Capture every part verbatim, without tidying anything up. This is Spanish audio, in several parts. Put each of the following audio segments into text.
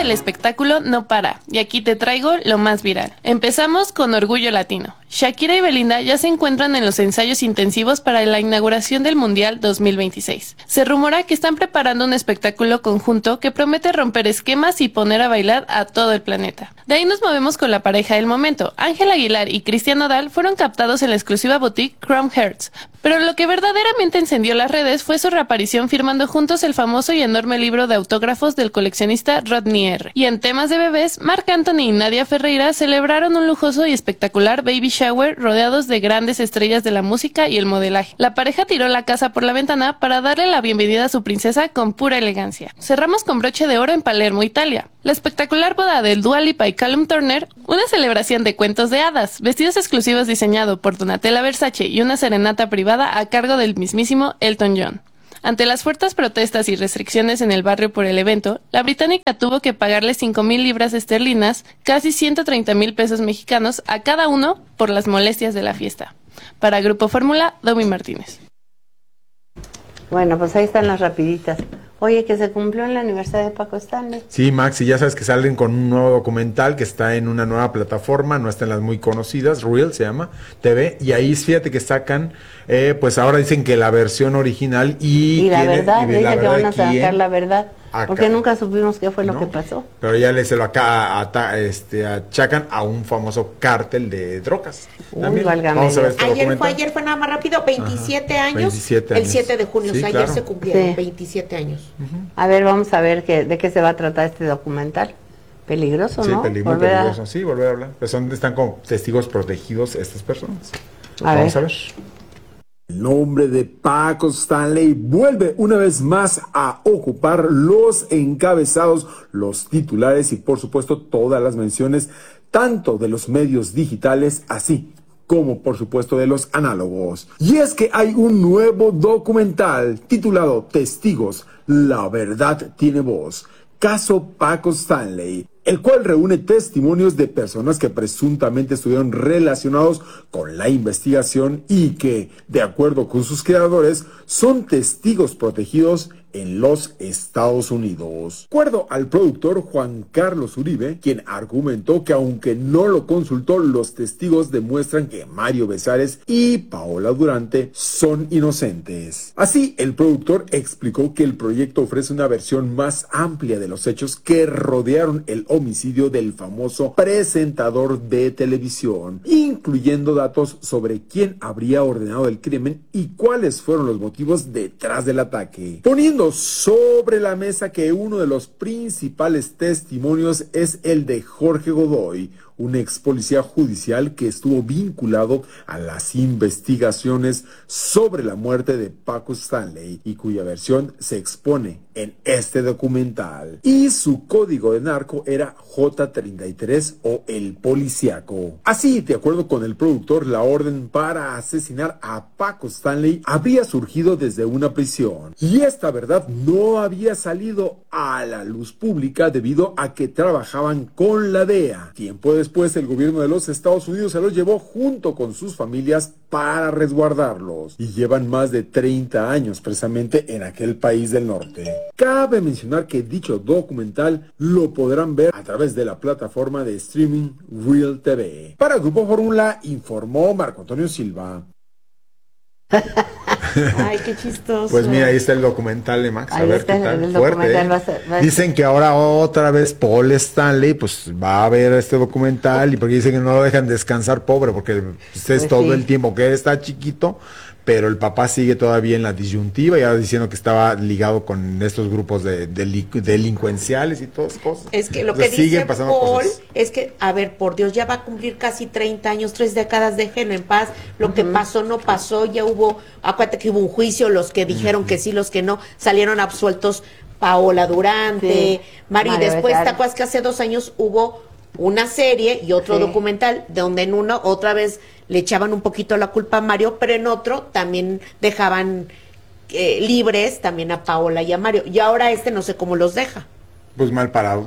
del espectáculo no para, y aquí te traigo lo más viral. Empezamos con Orgullo Latino. Shakira y Belinda ya se encuentran en los ensayos intensivos para la inauguración del Mundial dos mil veintiséis. Se rumora que están preparando un espectáculo conjunto que promete romper esquemas y poner a bailar a todo el planeta. De ahí nos movemos con la pareja del momento. Ángel Aguilar y Cristian Nodal fueron captados en la exclusiva boutique Crown Hearts, pero lo que verdaderamente encendió las redes fue su reaparición firmando juntos el famoso y enorme libro de autógrafos del coleccionista Rodney R. Y en temas de bebés, Marc Anthony y Nadia Ferreira celebraron un lujoso y espectacular baby shower rodeados de grandes estrellas de la música y el modelaje. La pareja tiró la casa por la ventana para darle la bienvenida a su princesa con pura elegancia. Cerramos con broche de oro en Palermo, Italia. La espectacular boda del Dua Lipa y Callum Turner, una celebración de cuentos de hadas, vestidos exclusivos diseñado por Donatella Versace y una serenata privada a cargo del mismísimo Elton John. Ante las fuertes protestas y restricciones en el barrio por el evento, la británica tuvo que pagarle cinco mil libras esterlinas, casi ciento treinta mil pesos mexicanos, a cada uno por las molestias de la fiesta. Para Grupo Fórmula, Domi Martínez. Bueno, pues ahí están las rapiditas. Oye, que se cumplió en la Universidad de Paco Stanley. Sí, Max, y ya sabes que salen con un nuevo documental que está en una nueva plataforma, no está en las muy conocidas, Reel se llama, T V, y ahí fíjate que sacan, eh, pues ahora dicen que la versión original y... Y la quieren, verdad, y dice la que verdad van a sacar quién, la verdad, acá. Porque nunca supimos qué fue No, lo que pasó. Pero ya le se lo acá a, a, este, achacan a un famoso cártel de drogas. Uy, También. válgame Vamos a ver Dios. este Ayer fue, documental. ayer fue nada más rápido, veintisiete Ajá, años, veintisiete el años. siete de junio, Sí, o sea, claro. ayer se cumplieron Sí. veintisiete años. Uh-huh. A ver, vamos a ver que, de qué se va a tratar este documental. Peligroso, Sí, ¿no? peli- muy Volver a- peligroso. Sí, volver a hablar. Pues son, están como testigos protegidos estas personas. A Vamos ver. a ver. El nombre de Paco Stanley vuelve una vez más a ocupar los encabezados, los titulares y por supuesto todas las menciones, tanto de los medios digitales así como por supuesto de los análogos. Y es que hay un nuevo documental titulado Testigos, la verdad tiene voz. Caso Paco Stanley, el cual reúne testimonios de personas que presuntamente estuvieron relacionados con la investigación y que, de acuerdo con sus creadores, son testigos protegidos en los Estados Unidos. De acuerdo al productor Juan Carlos Uribe, quien argumentó que aunque no lo consultó, los testigos demuestran que Mario Besares y Paola Durante son inocentes. Así, el productor explicó que el proyecto ofrece una versión más amplia de los hechos que rodearon el homicidio del famoso presentador de televisión, incluyendo datos sobre quién habría ordenado el crimen y cuáles fueron los motivos detrás del ataque, poniendo sobre la mesa que uno de los principales testimonios es el de Jorge Godoy, un ex policía judicial que estuvo vinculado a las investigaciones sobre la muerte de Paco Stanley y cuya versión se expone en este documental. Y su código de narco era J treinta y tres o el policíaco. Así, de acuerdo con el productor, la orden para asesinar a Paco Stanley habría surgido desde una prisión. Y esta verdad no había salido a la luz pública debido a que trabajaban con la D E A. Tiempo después, el gobierno de los Estados Unidos se los llevó junto con sus familias para resguardarlos. Y llevan más de treinta años precisamente en aquel país del norte. Cabe mencionar que dicho documental lo podrán ver a través de la plataforma de streaming Reel T V. Para Grupo Fórmula informó Marco Antonio Silva. Ay, qué chistoso. Pues mira, ahí está el documental de Max, a Ahí ver está qué tal. el Fuerte, documental, ¿eh? va a ser- va a- Dicen que ahora otra vez Paul Stanley pues va a ver este documental y porque dicen que no lo dejan descansar, pobre, porque pues, es Pues todo sí. el tiempo que está chiquito, pero el papá sigue todavía en la disyuntiva y ahora diciendo que estaba ligado con estos grupos de, de delincuenciales y todas esas cosas. Es que lo Entonces, que dice siguen pasando Paul cosas. es que, a ver, por Dios, ya va a cumplir casi treinta años, tres décadas, déjenlo en paz. Lo que pasó no pasó, ya hubo, acuérdate que hubo un juicio, los que dijeron que sí, los que no, salieron absueltos Paola Durante, Sí. Mario, y Mario después, Besares. ¿te acuerdas que hace dos años hubo una serie y otro Sí. documental donde en uno otra vez le echaban un poquito la culpa a Mario, pero en otro también dejaban eh, libres también a Paola y a Mario, y ahora este no sé cómo los deja. Pues mal parado.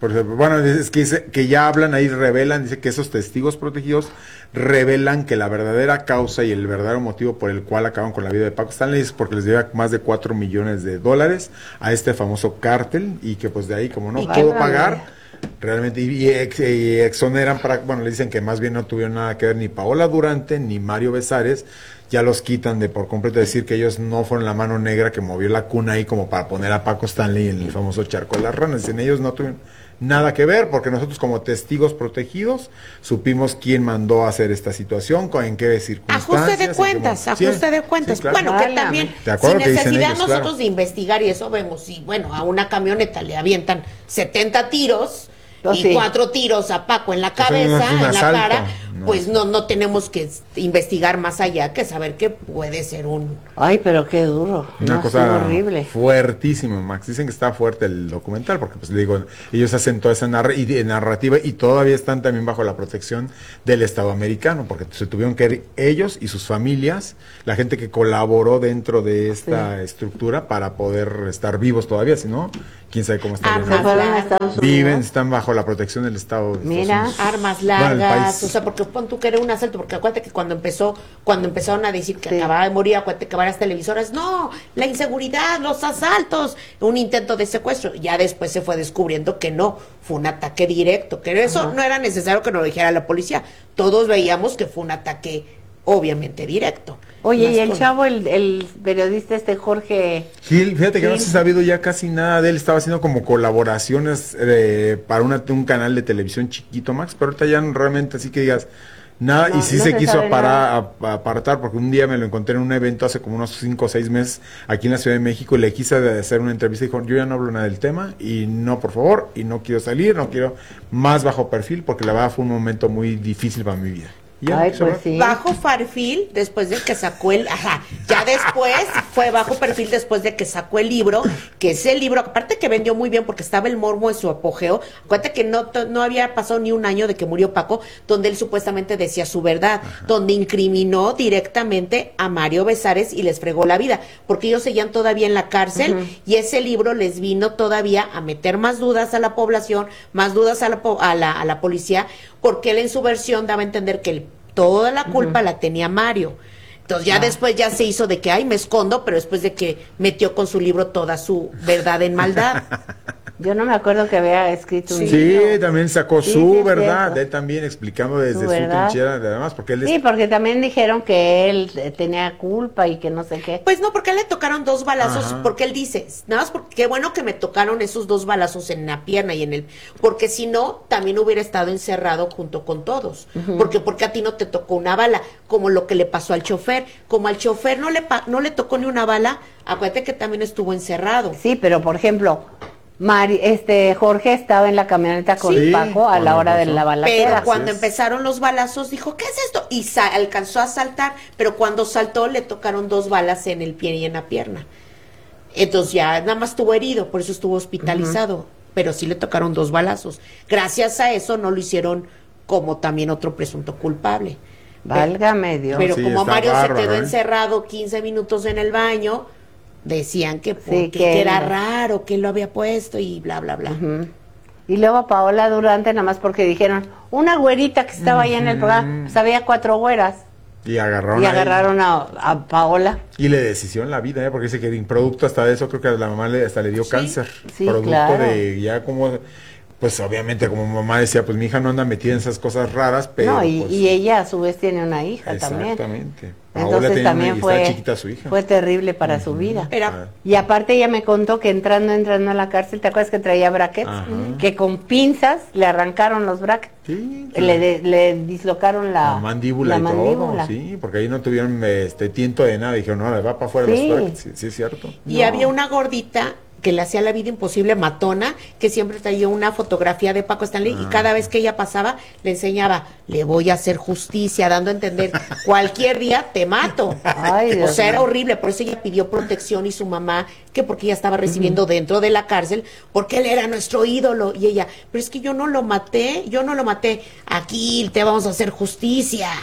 Por ejemplo, bueno, es que dice que ya hablan ahí, revelan, dice que esos testigos protegidos revelan que la verdadera causa y el verdadero motivo por el cual acaban con la vida de Paco Stanley es porque les debía más de cuatro millones de dólares a este famoso cártel y que pues de ahí como no Y pudo qué pagar, barbaridad. realmente, y, y ex- y exoneran para, bueno, le dicen que más bien no tuvieron nada que ver ni Paola Durante ni Mario Besares, ya los quitan de por completo, decir que ellos no fueron la mano negra que movió la cuna ahí como para poner a Paco Stanley en el famoso charco de las ranas, dicen ellos no tuvieron nada que ver, porque nosotros como testigos protegidos supimos quién mandó a hacer esta situación, con- en qué circunstancias. Ajuste de en qué cuentas, momento. Sí, ajuste de cuentas. sí, claro. Bueno, que Válgame. también, De acuerdo sin que dicen necesidad ellos, nosotros claro. de investigar y eso vemos, si bueno, a una camioneta le avientan setenta tiros Pues y sí. cuatro tiros a Paco en la Eso no es cabeza, un en la asalto, cara, no. pues no, no tenemos que investigar más allá que saber que puede ser un... Ay, pero qué duro. Una No, cosa estuvo horrible. fuertísima, Max. Dicen que está fuerte el documental porque, pues, le digo, ellos hacen toda esa narra- y de- narrativa y todavía están también bajo la protección del Estado americano porque se tuvieron que ir ellos y sus familias, la gente que colaboró dentro de esta estructura para poder estar vivos todavía, si no, quién sabe cómo Ah, estarían. Se Armas fueron a largas. Estados Unidos. Viven, están bajo la protección del Estado. de Mira, Estados Unidos. Armas Bueno, el largas, país. o sea, porque pon tú que era un asalto, porque acuérdate que cuando empezó, cuando empezaron a decir que Sí. acababa de morir, acuérdate que varias televisoras, no, la inseguridad, los asaltos, un intento de secuestro, ya después se fue descubriendo que no, fue un ataque directo, que eso Ajá. no era necesario que nos lo dijera la policía, todos veíamos que fue un ataque obviamente directo. Oye, Más y el con- chavo, el, el periodista este Jorge, Gil, fíjate que no Gil. se ha sabido ya casi nada de él, estaba haciendo como colaboraciones eh, para una, un canal de televisión chiquito, Max, pero ahorita ya no, realmente así que digas nada, No, y sí no se, se quiso sabe aparar, a- apartar, porque un día me lo encontré en un evento hace como unos cinco o seis meses aquí en la Ciudad de México y le quise hacer una entrevista y dijo, yo ya no hablo nada del tema y no, por favor, y no quiero salir, no quiero más bajo perfil, porque la verdad fue un momento muy difícil para mi vida. Y ya, ay, eso pues va. sí. Bajo perfil, después de que sacó el, ajá, ya después fue bajo perfil después de que sacó el libro, que ese libro, aparte que vendió muy bien porque estaba el morbo en su apogeo, acuérdate que no, to- no había pasado ni un año de que murió Paco, donde él supuestamente decía su verdad, donde incriminó directamente a Mario Besares y les fregó la vida, porque ellos seguían todavía en la cárcel y ese libro les vino todavía a meter más dudas a la población, más dudas a la, po- a la, a la policía, porque él en su versión daba a entender que el toda la culpa la tenía Mario. Entonces ya después ya se hizo de que, ay, me escondo, pero después de que metió con su libro toda su verdad en maldad. Yo no me acuerdo que había escrito un Sí, libro. también sacó Sí, su sí, es verdad, cierto. él también explicando desde Su su, verdad. trinchera, además, porque él es Sí, porque también dijeron que él eh, tenía culpa y que no sé qué. Pues no, porque a él le tocaron dos balazos, Ajá. porque él dice, nada más porque qué bueno que me tocaron esos dos balazos en la pierna y en el, porque si no, también hubiera estado encerrado junto con todos, porque porque a ti no te tocó una bala, como lo que le pasó al chofer, como al chofer no le pa- no le tocó ni una bala, acuérdate que también estuvo encerrado. Sí, pero por ejemplo, Mari, este Jorge estaba en la camioneta con Sí, Paco a la cuando hora de pasó. la balacera. Pero cuando Así es. empezaron los balazos dijo, ¿qué es esto? Y sa- alcanzó a saltar, pero cuando saltó le tocaron dos balas en el pie y en la pierna. Entonces ya nada más estuvo herido, por eso estuvo hospitalizado, pero sí le tocaron dos balazos. Gracias a eso no lo hicieron como también otro presunto culpable. Válgame Dios. Pero Sí, como está Mario bárbaro, se quedó ¿eh? encerrado quince minutos en el baño, decían que, porque, Sí, que que era él- raro, que él lo había puesto y bla, bla, bla. Ujú. Y luego a Paola Durante, nada más porque dijeron, una güerita que estaba ahí en el programa, pues había cuatro güeras. y agarraron, Y ahí. agarraron a, a Paola. Y le deshicieron la vida, ¿eh? Porque dice que en producto hasta de eso creo que a la mamá le, hasta le dio Sí, cáncer. sí, producto claro. de ya como, pues obviamente como mamá decía, pues mi hija no anda metida en esas cosas raras, pero no, y, pues, y ella a su vez tiene una hija también. exactamente. Paola Entonces tenía también una, y fue, está chiquita su hija. fue terrible para su vida. Era Y aparte ella me contó que entrando, entrando a la cárcel, ¿te acuerdas que traía brackets? Ajá. Que con pinzas le arrancaron los brackets. Sí, Le, de- le dislocaron la, la mandíbula la y mandíbula. todo, sí, porque ahí no tuvieron este tiento de nada, dijeron, no, le va para afuera Sí. los brackets, sí, sí es cierto. Y No. había una gordita que le hacía la vida imposible, matona, que siempre traía una fotografía de Paco Stanley y cada vez que ella pasaba le enseñaba, le voy a hacer justicia, dando a entender, cualquier día te mato. Ay, O Dios sea, era mío. horrible, por eso ella pidió protección y su mamá, que porque ella estaba recibiendo dentro de la cárcel, porque él era nuestro ídolo. Y ella, pero es que yo no lo maté, yo no lo maté, aquí te vamos a hacer justicia.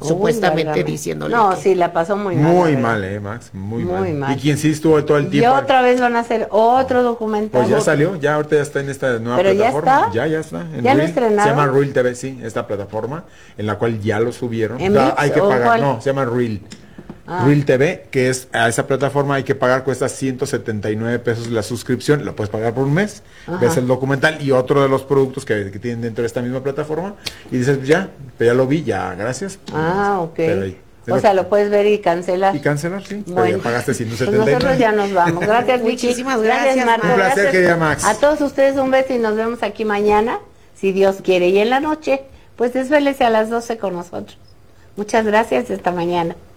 Uy, supuestamente válgame. diciéndole No, que- sí, la pasó muy mal. Muy la verdad. mal, eh, Max, muy, Muy mal. mal. Y quien sí estuvo todo el Y tiempo. otra vez van a hacer otro documental. Pues ya salió, ya ahorita ya está en esta nueva ¿Pero ya plataforma. está? Ya, ya está. en ¿Ya lo Reel. estrenaron? Se llama Reel T V, sí, esta plataforma en la cual ya lo subieron. ¿En Ya Mix hay que o pagar, cuál? no, se llama Reel. Ah. Reel T V, que es a esa plataforma hay que pagar, cuesta ciento setenta y nueve pesos la suscripción, la puedes pagar por un mes, Ajá. ves el documental y otro de los productos que, que tienen dentro de esta misma plataforma y dices, pues ya, pues ya lo vi, ya, gracias. Ah, ok. Pero ahí, O sea, lo puedes ver y cancelar. Y cancelar, sí, pero Bueno, ya pagaste pues ciento setenta y nueve. nosotros ya nos vamos. Gracias, Vicky. Muchísimas gracias, Marco. Un placer, Gracias querida Max. A todos ustedes un beso y nos vemos aquí mañana, si Dios quiere. Y en la noche, pues desvélese a las doce con nosotros. Muchas gracias, hasta mañana.